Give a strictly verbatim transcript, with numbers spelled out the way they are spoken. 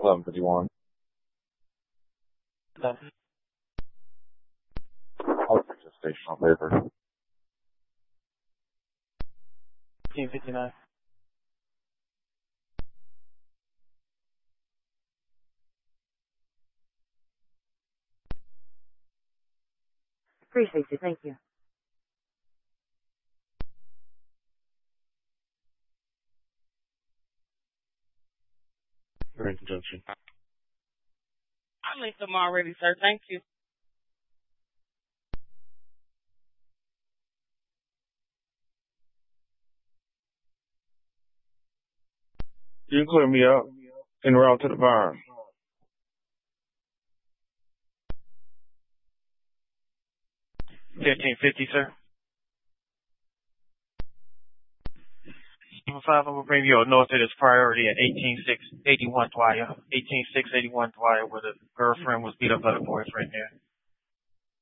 eleven fifty-one. Done. I'll fix the station on paper. fifteen fifty-nine. Appreciate you. Thank you. We're in conjunction. I linked them already, sir. Thank you. You can clear me up en route to the barn. fifteen fifty, sir. Number five, I'm going to bring you north to this priority at eighteen six eighty-one Dwyer. eighteen six eighty-one Dwyer, where the girlfriend was beat up by the boys right there.